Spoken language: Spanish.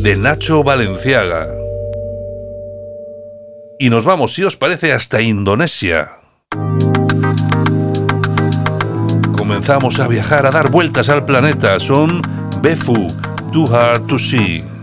de Nacho Valenciaga. Y nos vamos, si os parece, hasta Indonesia. Comenzamos a viajar, a dar vueltas al planeta. Son Befu, Too Hard to See.